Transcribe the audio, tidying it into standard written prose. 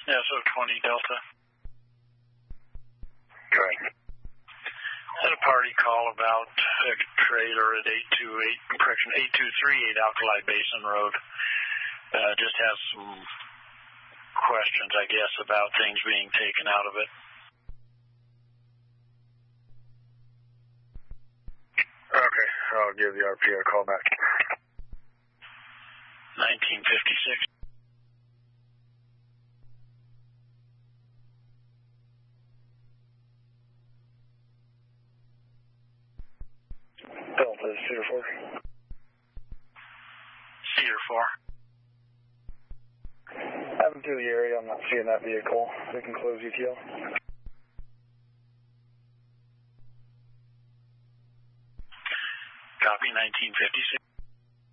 SO20 Delta. Go ahead. Had a party call about a trailer at 8238 Alkali Basin Road. Just has some questions, I guess, about things being taken out of it. Okay, I'll give the RPO a call back. 1956. Delta, Cedar 4. Cedar 4. Heading through the area, I'm not seeing that vehicle. We can close ETL. Copy, 1956.